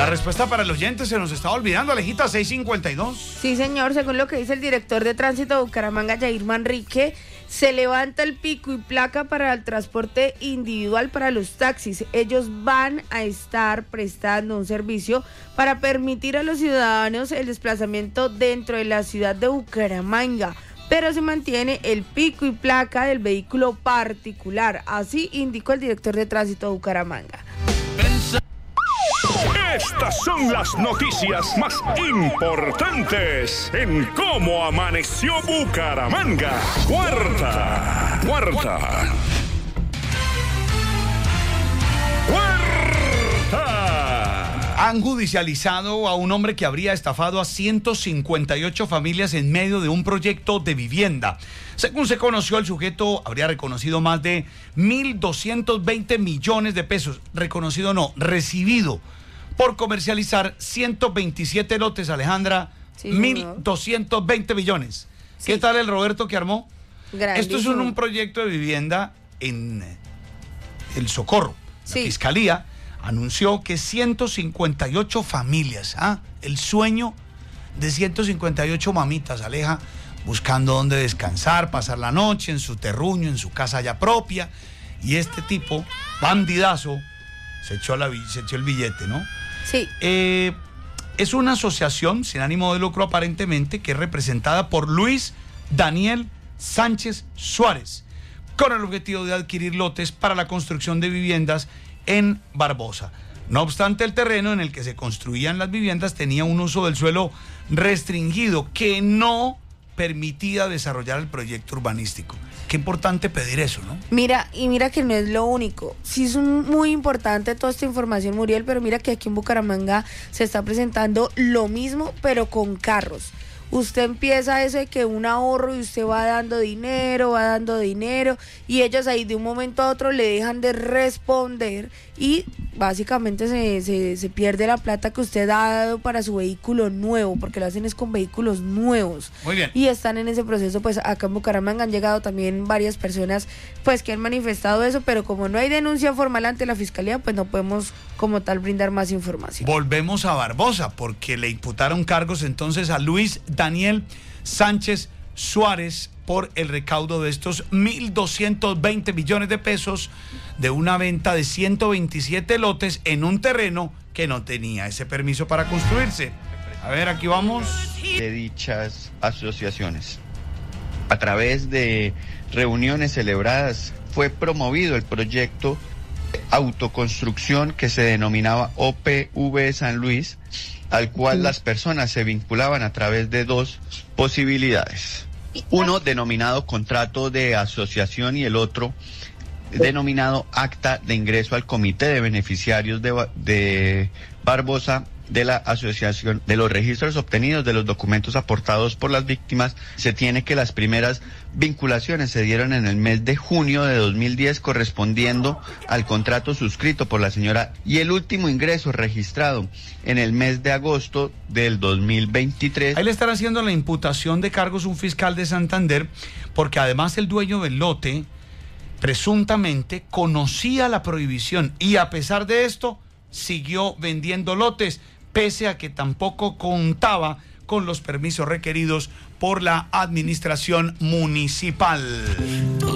respuesta para el oyente se nos estaba olvidando, Alejita, 652. Sí, señor, según lo que dice el director de tránsito de Bucaramanga, Jair Manrique, se levanta el pico y placa para el transporte individual para los taxis. Ellos van a estar prestando un servicio para permitir a los ciudadanos el desplazamiento dentro de la ciudad de Bucaramanga, pero se mantiene el pico y placa del vehículo particular. Así indicó el director de tránsito de Bucaramanga. Estas son las noticias más importantes en Cómo Amaneció Bucaramanga. Cuarta. Han judicializado a un hombre que habría estafado a 158 familias en medio de un proyecto de vivienda. Según se conoció, el sujeto habría reconocido más de 1.220 millones de pesos. Reconocido no, recibido por comercializar 127 lotes, Alejandra. Sí, 1.220 millones. Sí. ¿Qué tal el Roberto que armó? Grandísimo. Esto es un proyecto de vivienda en El Socorro. Sí. La Fiscalía anunció que 158 familias, el sueño de 158 mamitas, Aleja, buscando dónde descansar, pasar la noche en su terruño, en su casa ya propia, y este tipo, bandidazo, se echó el billete, ¿no? Sí. Es una asociación sin ánimo de lucro aparentemente, que es representada por Luis Daniel Sánchez Suárez, con el objetivo de adquirir lotes para la construcción de viviendas en Barbosa. No obstante, el terreno en el que se construían las viviendas tenía un uso del suelo restringido que no permitía desarrollar el proyecto urbanístico. Qué importante pedir eso, ¿no? Mira que no es lo único. Sí es muy importante toda esta información, Muriel, pero mira que aquí en Bucaramanga se está presentando lo mismo, pero con carros. Usted empieza eso de que un ahorro y usted va dando dinero y ellos ahí de un momento a otro le dejan de responder y básicamente se pierde la plata que usted ha dado para su vehículo nuevo, porque lo hacen es con vehículos nuevos. Muy bien. Y están en ese proceso, pues acá en Bucaramanga han llegado también varias personas pues que han manifestado eso, pero como no hay denuncia formal ante la Fiscalía, pues no podemos como tal brindar más información. Volvemos a Barbosa, porque le imputaron cargos entonces a Luis Daniel Sánchez Suárez por el recaudo de estos 1.220 millones de pesos de una venta de 127 lotes en un terreno que no tenía ese permiso para construirse. A ver, aquí vamos. De dichas asociaciones. A través de reuniones celebradas fue promovido el proyecto de autoconstrucción que se denominaba OPV San Luis, al cual las personas se vinculaban a través de dos posibilidades. Uno denominado contrato de asociación y el otro denominado acta de ingreso al comité de beneficiarios de Barbosa de la asociación. De los registros obtenidos de los documentos aportados por las víctimas, se tiene que las primeras vinculaciones se dieron en el mes de junio de 2010, correspondiendo al contrato suscrito por la señora, y el último ingreso registrado en el mes de agosto del 2023. Ahí le están haciendo la imputación de cargos un fiscal de Santander, porque además el dueño del lote presuntamente conocía la prohibición y a pesar de esto siguió vendiendo lotes, pese a que tampoco contaba con los permisos requeridos por la administración municipal.